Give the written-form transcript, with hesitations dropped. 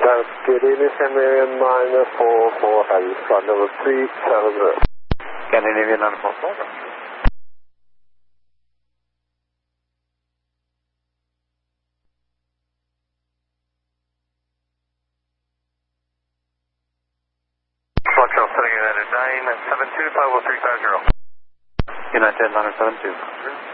Scandinavian -445, flight number 370. Scandinavian 944. Foxtrot setting United 972 50350. United 972.